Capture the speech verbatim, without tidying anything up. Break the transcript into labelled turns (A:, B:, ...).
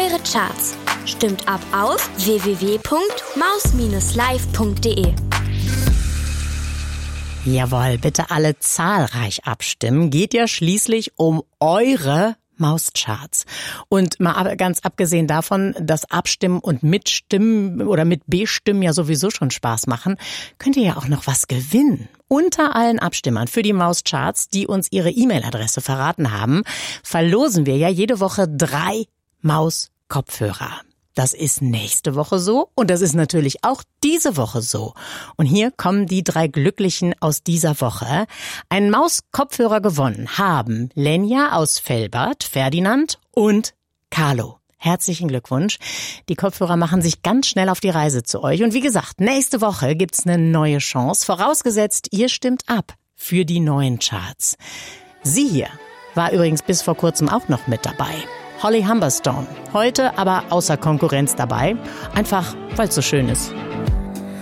A: eure Charts. Stimmt ab auf w w w punkt maus Bindestrich live punkt de.
B: Jawohl, bitte alle zahlreich abstimmen. Geht ja schließlich um eure Mauscharts. Und mal ganz abgesehen davon, dass Abstimmen und Mitstimmen oder mit B-Stimmen ja sowieso schon Spaß machen, könnt ihr ja auch noch was gewinnen. Unter allen Abstimmern für die Mauscharts, die uns ihre E-Mail-Adresse verraten haben, verlosen wir ja jede Woche drei Maus-Kopfhörer. Das ist nächste Woche so und das ist natürlich auch diese Woche so. Und hier kommen die drei Glücklichen aus dieser Woche. Einen Maus-Kopfhörer gewonnen haben Lenja aus Velbert, Ferdinand und Carlo. Herzlichen Glückwunsch. Die Kopfhörer machen sich ganz schnell auf die Reise zu euch. Und wie gesagt, nächste Woche gibt's eine neue Chance, vorausgesetzt, ihr stimmt ab für die neuen Charts. Sie hier war übrigens bis vor kurzem auch noch mit dabei. Holly Humberstone. Heute aber außer Konkurrenz dabei. Einfach, weil es so schön ist.